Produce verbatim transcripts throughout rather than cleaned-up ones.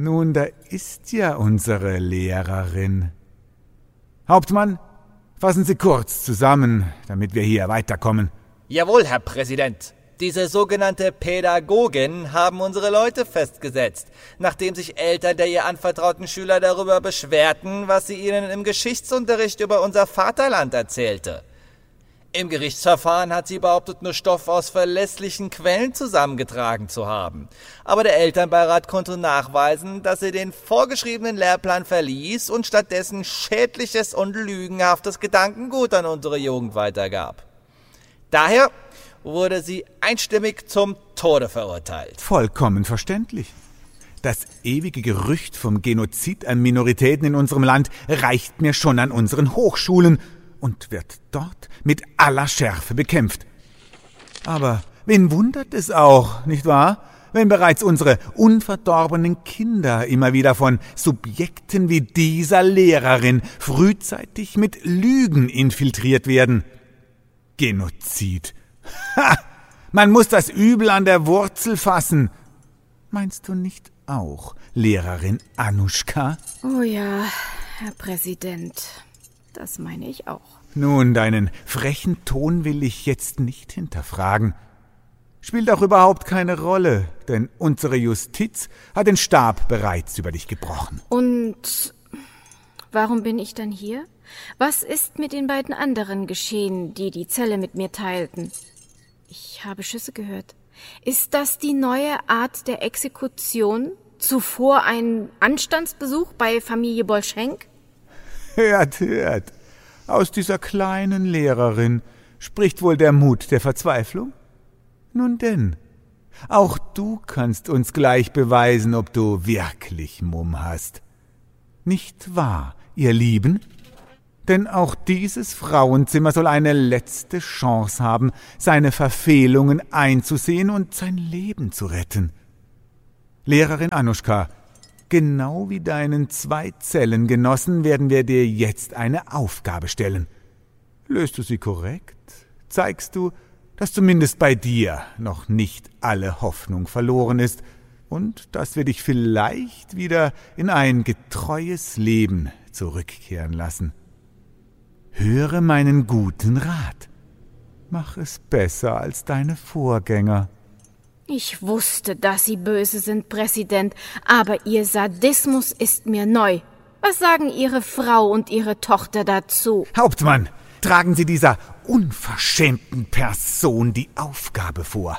Nun, da ist ja unsere Lehrerin. Hauptmann, fassen Sie kurz zusammen, damit wir hier weiterkommen. Jawohl, Herr Präsident. Diese sogenannte Pädagogin haben unsere Leute festgesetzt, nachdem sich Eltern der ihr anvertrauten Schüler darüber beschwerten, was sie ihnen im Geschichtsunterricht über unser Vaterland erzählte. Im Gerichtsverfahren hat sie behauptet, nur Stoff aus verlässlichen Quellen zusammengetragen zu haben. Aber der Elternbeirat konnte nachweisen, dass sie den vorgeschriebenen Lehrplan verließ und stattdessen schädliches und lügenhaftes Gedankengut an unsere Jugend weitergab. Daher wurde sie einstimmig zum Tode verurteilt. Vollkommen verständlich. Das ewige Gerücht vom Genozid an Minoritäten in unserem Land reicht mir schon an unseren Hochschulen und wird dort mit aller Schärfe bekämpft. Aber wen wundert es auch, nicht wahr, wenn bereits unsere unverdorbenen Kinder immer wieder von Subjekten wie dieser Lehrerin frühzeitig mit Lügen infiltriert werden. Genozid. Ha! Man muss das Übel an der Wurzel fassen. Meinst du nicht auch, Lehrerin Anuschka? Oh ja, Herr Präsident, das meine ich auch. Nun, deinen frechen Ton will ich jetzt nicht hinterfragen. Spielt auch überhaupt keine Rolle, denn unsere Justiz hat den Stab bereits über dich gebrochen. Und warum bin ich dann hier? Was ist mit den beiden anderen geschehen, die die Zelle mit mir teilten? Ich habe Schüsse gehört. Ist das die neue Art der Exekution? Zuvor ein Anstandsbesuch bei Familie Bolschenk? Hört, hört. Aus dieser kleinen Lehrerin spricht wohl der Mut der Verzweiflung? Nun denn, auch du kannst uns gleich beweisen, ob du wirklich Mumm hast. Nicht wahr, ihr Lieben? Denn auch dieses Frauenzimmer soll eine letzte Chance haben, seine Verfehlungen einzusehen und sein Leben zu retten. Lehrerin Anuschka, genau wie deinen zwei Zellengenossen werden wir dir jetzt eine Aufgabe stellen. Löst du sie korrekt, zeigst du, dass zumindest bei dir noch nicht alle Hoffnung verloren ist und dass wir dich vielleicht wieder in ein getreues Leben zurückkehren lassen. Höre meinen guten Rat. Mach es besser als deine Vorgänger. Ich wusste, dass Sie böse sind, Präsident, aber Ihr Sadismus ist mir neu. Was sagen Ihre Frau und Ihre Tochter dazu? Hauptmann, tragen Sie dieser unverschämten Person die Aufgabe vor.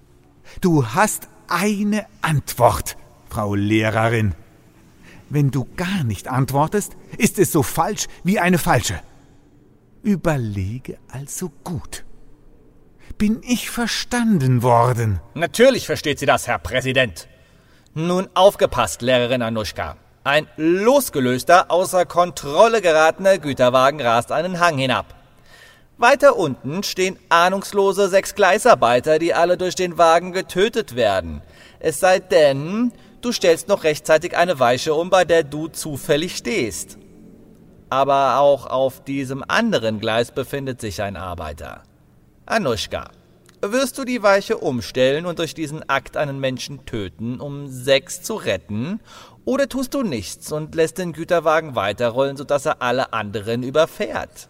Du hast eine Antwort, Frau Lehrerin. Wenn du gar nicht antwortest, ist es so falsch wie eine falsche. Überlege also gut. Bin ich verstanden worden? Natürlich versteht sie das, Herr Präsident. Nun aufgepasst, Lehrerin Anuschka. Ein losgelöster, außer Kontrolle geratener Güterwagen rast einen Hang hinab. Weiter unten stehen ahnungslose sechs Gleisarbeiter, die alle durch den Wagen getötet werden. Es sei denn, du stellst noch rechtzeitig eine Weiche um, bei der du zufällig stehst. Aber auch auf diesem anderen Gleis befindet sich ein Arbeiter. Anuschka, wirst du die Weiche umstellen und durch diesen Akt einen Menschen töten, um sechs zu retten? Oder tust du nichts und lässt den Güterwagen weiterrollen, sodass er alle anderen überfährt?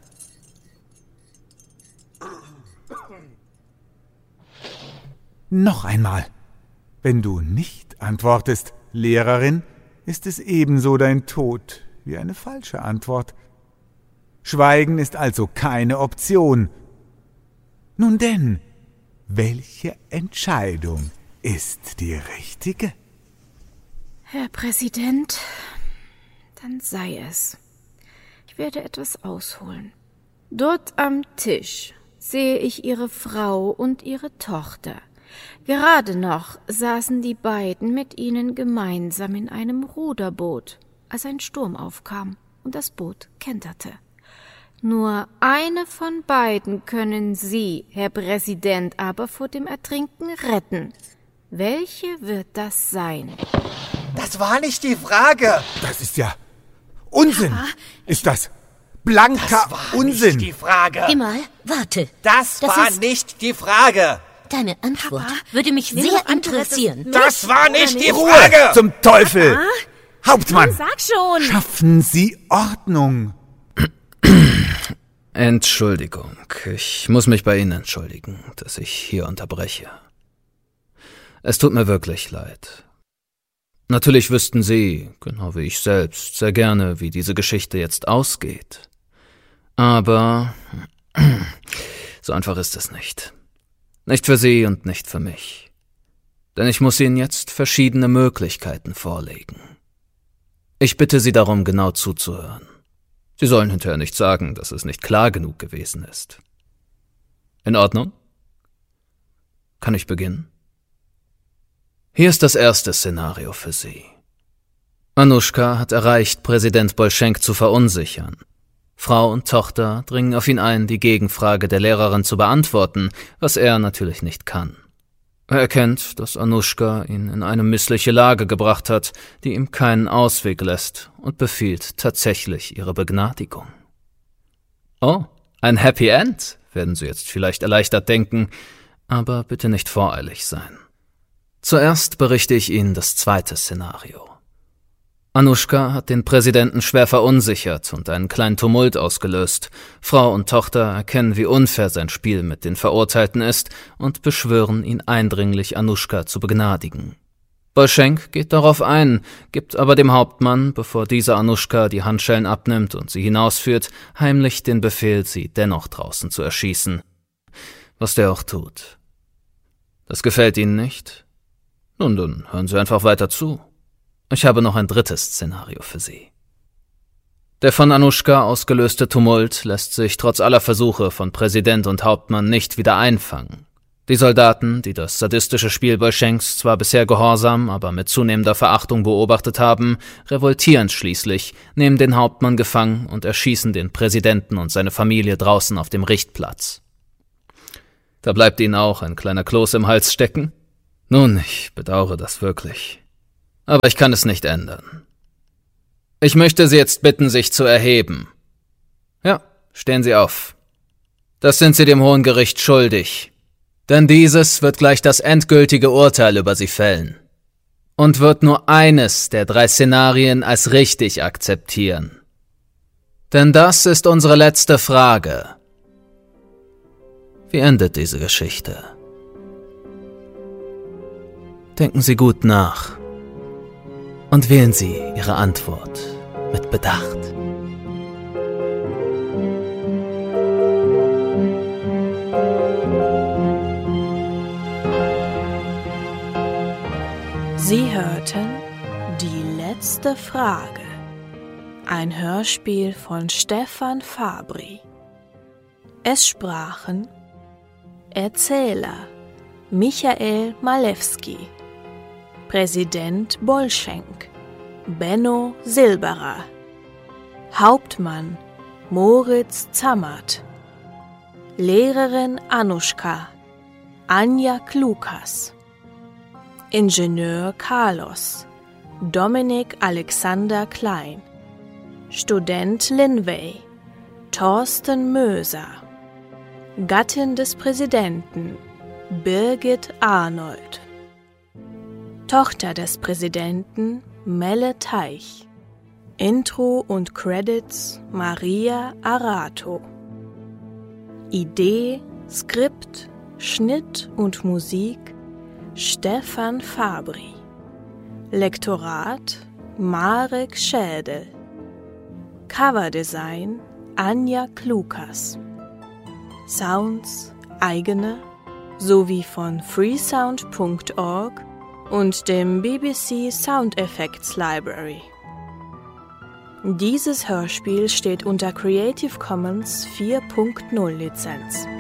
Noch einmal. Wenn du nicht antwortest, Lehrerin, ist es ebenso dein Tod wie eine falsche Antwort. Schweigen ist also keine Option. Nun denn, welche Entscheidung ist die richtige? Herr Präsident, dann sei es. Ich werde etwas ausholen. Dort am Tisch sehe ich Ihre Frau und Ihre Tochter. Gerade noch saßen die beiden mit ihnen gemeinsam in einem Ruderboot, als ein Sturm aufkam und das Boot kenterte. Nur eine von beiden können Sie, Herr Präsident, aber vor dem Ertrinken retten. Welche wird das sein? Das war nicht die Frage. Das ist ja Unsinn, Papa, ist das. Blanker Das war Unsinn. nicht die Frage. Geh mal, warte. Das, Das war ist- nicht die Frage. Deine Antwort Papa, würde mich nimm sehr doch an, du lässt interessieren. es Das war nicht Oder die nicht? Frage! Zum Teufel! Papa? Hauptmann, Sag schon! schaffen Sie Ordnung. Entschuldigung, ich muss mich bei Ihnen entschuldigen, dass ich hier unterbreche. Es tut mir wirklich leid. Natürlich wüssten Sie, genau wie ich selbst, sehr gerne, wie diese Geschichte jetzt ausgeht. Aber so einfach ist es nicht. Nicht für Sie und nicht für mich. Denn ich muss Ihnen jetzt verschiedene Möglichkeiten vorlegen. Ich bitte Sie darum, genau zuzuhören. Sie sollen hinterher nicht sagen, dass es nicht klar genug gewesen ist. In Ordnung? Kann ich beginnen? Hier ist das erste Szenario für Sie. Anuschka hat erreicht, Präsident Bolschenk zu verunsichern. Frau und Tochter dringen auf ihn ein, die Gegenfrage der Lehrerin zu beantworten, was er natürlich nicht kann. Er erkennt, dass Anuschka ihn in eine missliche Lage gebracht hat, die ihm keinen Ausweg lässt, und befiehlt tatsächlich ihre Begnadigung. Oh, ein Happy End, werden Sie jetzt vielleicht erleichtert denken, aber bitte nicht voreilig sein. Zuerst berichte ich Ihnen das zweite Szenario. Anuschka hat den Präsidenten schwer verunsichert und einen kleinen Tumult ausgelöst. Frau und Tochter erkennen, wie unfair sein Spiel mit den Verurteilten ist und beschwören ihn eindringlich, Anuschka zu begnadigen. Bolschenk geht darauf ein, gibt aber dem Hauptmann, bevor dieser Anuschka die Handschellen abnimmt und sie hinausführt, heimlich den Befehl, sie dennoch draußen zu erschießen. Was der auch tut. Das gefällt Ihnen nicht? Nun, dann hören Sie einfach weiter zu. Ich habe noch ein drittes Szenario für Sie. Der von Anuschka ausgelöste Tumult lässt sich trotz aller Versuche von Präsident und Hauptmann nicht wieder einfangen. Die Soldaten, die das sadistische Spiel Bolschenks zwar bisher gehorsam, aber mit zunehmender Verachtung beobachtet haben, revoltieren schließlich, nehmen den Hauptmann gefangen und erschießen den Präsidenten und seine Familie draußen auf dem Richtplatz. Da bleibt Ihnen auch ein kleiner Kloß im Hals stecken? Nun, ich bedauere das wirklich. Aber ich kann es nicht ändern. Ich möchte Sie jetzt bitten, sich zu erheben. Ja, stehen Sie auf. Das sind Sie dem Hohen Gericht schuldig. Denn dieses wird gleich das endgültige Urteil über Sie fällen. Und wird nur eines der drei Szenarien als richtig akzeptieren. Denn das ist unsere letzte Frage. Wie endet diese Geschichte? Denken Sie gut nach. Und wählen Sie Ihre Antwort mit Bedacht. Sie hörten Die letzte Frage. Ein Hörspiel von Stefan Fabri. Es sprachen Erzähler Michael Malewski, Präsident Bolschenk, Benno Silberer, Hauptmann Moritz Zammert, Lehrerin Anuschka, Anja Klukas, Ingenieur Carlos, Dominik Alexander Klein, Student Linway, Thorsten Möser, Gattin des Präsidenten, Birgit Arnold, Tochter des Präsidenten, Melle Teich. Intro und Credits Maria Arato. Idee, Skript, Schnitt und Musik Stefan Fabri. Lektorat Marek Schädel. Coverdesign Anja Klukas. Sounds eigene sowie von freesound punkt org und dem B B C Sound Effects Library. Dieses Hörspiel steht unter Creative Commons vier Punkt null Lizenz.